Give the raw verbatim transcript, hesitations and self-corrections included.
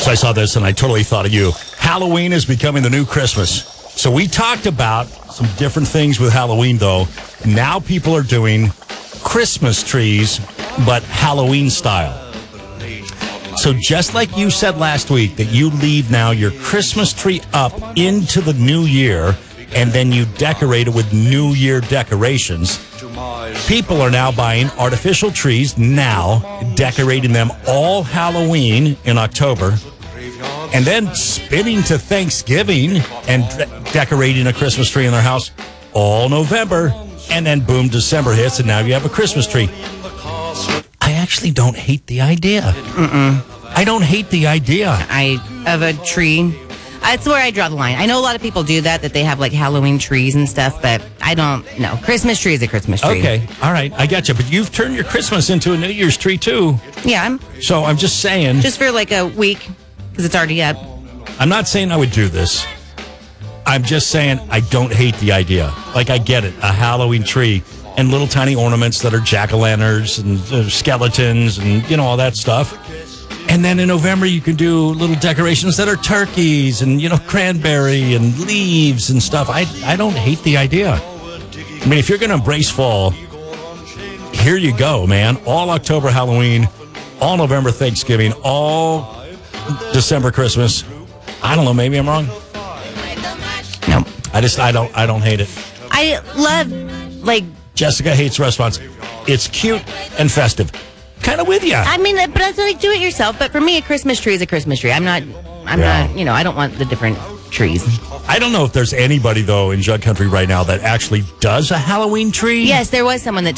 So I saw this and I totally thought of you. Halloween is becoming the new Christmas. So we talked about some different things with Halloween, though. Now people are doing Christmas trees, but Halloween style. So just like you said last week that you leave now your Christmas tree up into the new year and then you decorate it with New Year decorations, people are now buying artificial trees now, decorating them all Halloween in October, and then spinning to Thanksgiving and de- decorating a Christmas tree in their house all November, and then boom, December hits and now you have a Christmas tree. I actually don't hate the idea. Mm-mm. I don't hate the idea. I of a tree. That's where I draw the line. I know a lot of people do that, that they have like Halloween trees and stuff, but I don't know. Christmas tree is a Christmas tree. Okay, all right, I got you. But you've turned your Christmas into a New Year's tree too. Yeah, I'm So I'm just saying. just for like a week because it's already up. I'm not saying I would do this. I'm just saying I don't hate the idea. Like, I get it, a Halloween tree and little tiny ornaments that are jack-o'-lanterns and uh, skeletons and, you know, all that stuff. And then in November, you can do little decorations that are turkeys and, you know, cranberry and leaves and stuff. I, I don't hate the idea. I mean, if you're going to embrace fall, here you go, man. All October Halloween, all November Thanksgiving, all December Christmas. I don't know, maybe I'm wrong. No. I just, I don't, I don't hate it. I love, like, Jessica hates restaurants. It's cute and festive. Kind of with you. I mean, but that's like do it yourself. But for me, a Christmas tree is a Christmas tree. I'm not, I'm Yeah. not, you know, I don't want the different trees. I don't know if there's anybody, though, in Jug Country right now that actually does a Halloween tree. Yes, there was someone that